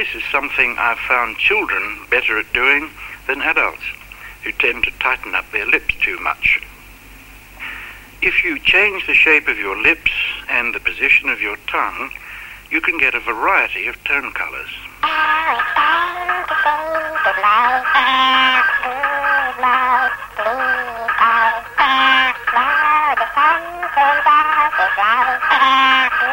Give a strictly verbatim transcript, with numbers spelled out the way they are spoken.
is something I've found children better at doing than adults, who tend to tighten up their lips too much. If you change the shape of your lips and the position of your tongue, you can get a variety of tone colours.